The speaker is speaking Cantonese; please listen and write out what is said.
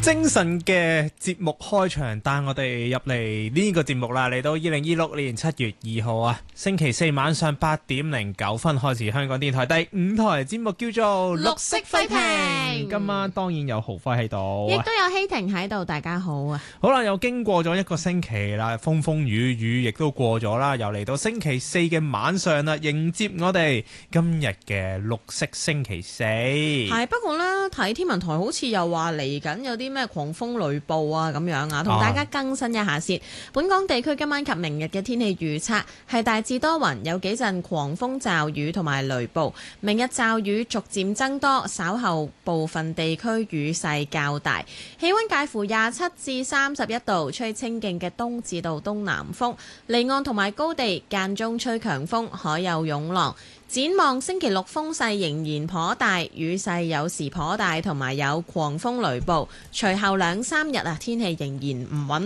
精神嘅節目開場，帶我哋入嚟呢個節目啦，嚟到2026年7月2號啊，星期四晚上8點09分開始，香港電台第5台節目叫做綠色揮評。 今晚當然有豪輝喺度， 亦都有希婷喺度，大家好啊！ 好啦，又經過咗一個星期啦，風風雨雨亦都過咗啦，又嚟到星期四嘅晚上啦，迎接我哋今日嘅綠色星期四。 係不過呢，睇天文台好似又話嚟緊有啲咩狂風雷暴啊咁樣啊，同大家更新一下先。本港地區今晚及明日嘅天氣預測係大致多雲，有幾陣狂風驟雨同埋雷暴。明日驟雨逐漸增多，稍後部分地區雨勢較大。氣溫介乎27至31度，吹清勁嘅東至到東南風。離岸同埋高地間中吹強風，海有湧浪。展望星期六風勢仍然頗大，雨勢有時頗大，同埋有狂風雷暴。隨後2-3日天氣仍然唔穩